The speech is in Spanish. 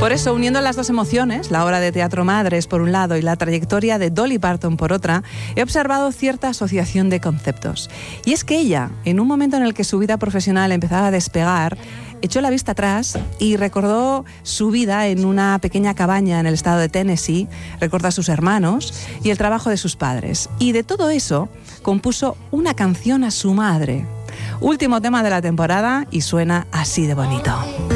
Por eso, uniendo las dos emociones, la obra de teatro Madres por un lado y la trayectoria de Dolly Parton por otra, he observado cierta asociación de conceptos. Y es que ella, en un momento en el que su vida profesional empezaba a despegar, echó la vista atrás y recordó su vida en una pequeña cabaña en el estado de Tennessee, recordó a sus hermanos y el trabajo de sus padres. Y de todo eso compuso una canción a su madre. Último tema de la temporada y suena así de bonito.